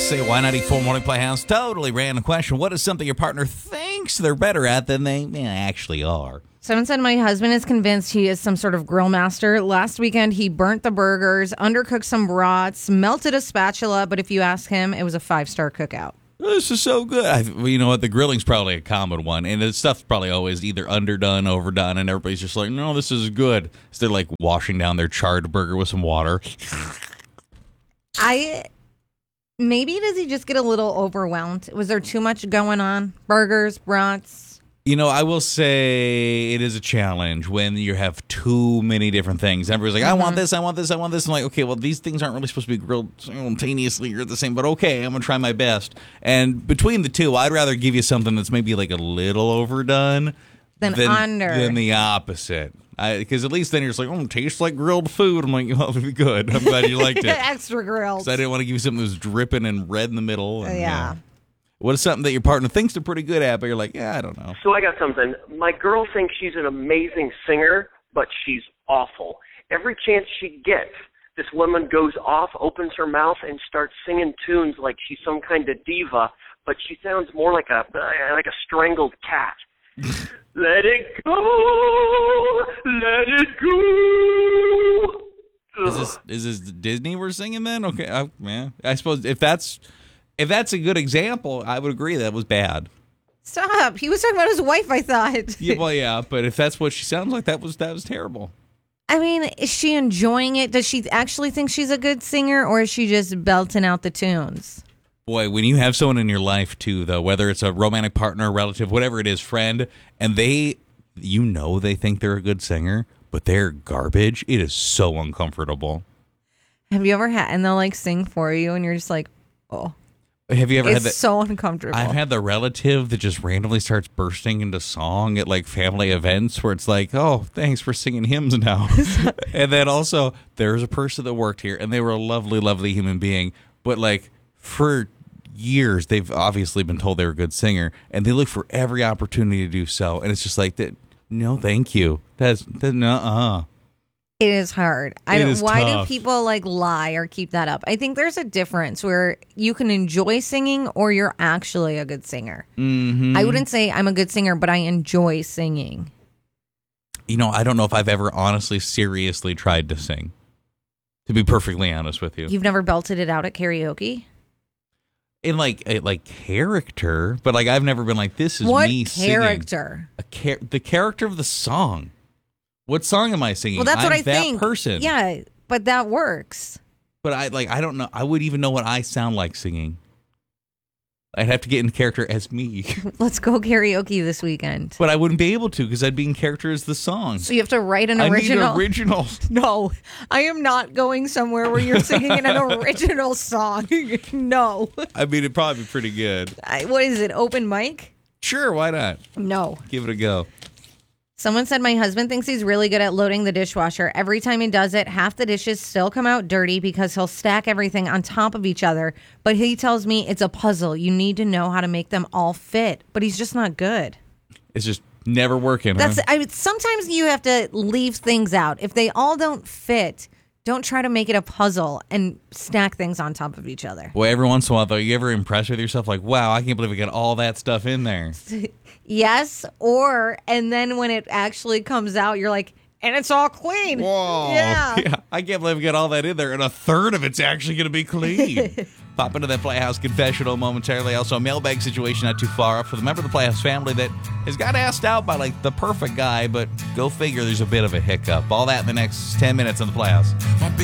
Say Y94 Morning Playhouse. Totally random question. What is something your partner thinks they're better at than they actually are? Someone said my husband is convinced he is some sort of grill master. Last weekend, he burnt the burgers, undercooked some brats, melted a spatula, but if you ask him, it was a 5-star cookout. This is so good. You know what? The grilling's probably a common one, and the stuff's probably always either underdone, overdone, and everybody's just like, no, this is good. So they're like washing down their charred burger with some water. Maybe does he just get a little overwhelmed? Was there too much going on? Burgers, brats? You know, I will say it is a challenge when you have too many different things. Everybody's like, I want this, I want this, I want this. I'm like, okay, well, these things aren't really supposed to be grilled simultaneously or the same, but okay, I'm going to try my best. And between the two, I'd rather give you something that's maybe like a little overdone than the opposite. Because at least then you're just like, it tastes like grilled food. I'm like, well, good. I'm glad you liked it. Extra grilled. Because I didn't want to give you something that was dripping and red in the middle. And, yeah. What is something that your partner thinks they're pretty good at, but you're like, yeah, I don't know. So I got something. My girl thinks she's an amazing singer, but she's awful. Every chance she gets, this woman goes off, opens her mouth, and starts singing tunes like she's some kind of diva, but she sounds more like a strangled cat. Let it go, let it go. Is this Disney we're singing then? Okay, I suppose if that's a good example, I would agree that was bad. Stop! He was talking about his wife, I thought. Yeah, but if that's what she sounds like, that was terrible. I mean, is she enjoying it? Does she actually think she's a good singer, or is she just belting out the tunes? Boy, when you have someone in your life, too, though, whether it's a romantic partner, relative, whatever it is, friend, and they think they're a good singer, but they're garbage, it is so uncomfortable. Have you ever had, and they'll like sing for you, and you're just like, oh. Have you ever had that? It's so uncomfortable. I've had the relative that just randomly starts bursting into song at like family events where it's like, oh, thanks for singing hymns now. And then also, there's a person that worked here, and they were a lovely, lovely human being, but like for years, they've obviously been told they're a good singer, and they look for every opportunity to do so. And it's just like, no, thank you. That's nuh-uh. It is hard. Why do people like lie or keep that up? I think there's a difference where you can enjoy singing or you're actually a good singer. Mm-hmm. I wouldn't say I'm a good singer, but I enjoy singing. You know, I don't know if I've ever honestly, seriously tried to sing, to be perfectly honest with you. You've never belted it out at karaoke? In like character, but like I've never been like, this is what me character? singing. The character of the song. What song am I singing? Well, that's what I that think. Person. Yeah, but that works. But I don't know. I wouldn't even know what I sound like singing. I'd have to get in character as me. Let's go karaoke this weekend. But I wouldn't be able to because I'd be in character as the song. So you have to write an original. I need original. No, I am not going somewhere where you're singing an original song. No. I mean, it'd probably be pretty good. What is it? Open mic? Sure, why not? No. Give it a go. Someone said my husband thinks he's really good at loading the dishwasher. Every time he does it, half the dishes still come out dirty because he'll stack everything on top of each other. But he tells me it's a puzzle. You need to know how to make them all fit. But he's just not good. It's just never working. Sometimes you have to leave things out. If they all don't fit, don't try to make it a puzzle and stack things on top of each other. Boy, every once in a while, though, you ever impressed with yourself? Like, wow, I can't believe we got all that stuff in there. Yes, and then when it actually comes out, you're like, and it's all clean. Whoa. Yeah. I can't believe we got all that in there, and a third of it's actually going to be clean. Pop into that Playhouse confessional momentarily. Also, a mailbag situation not too far off for the member of the Playhouse family that has got asked out by, like, the perfect guy, but go figure there's a bit of a hiccup. All that in the next 10 minutes on the Playhouse.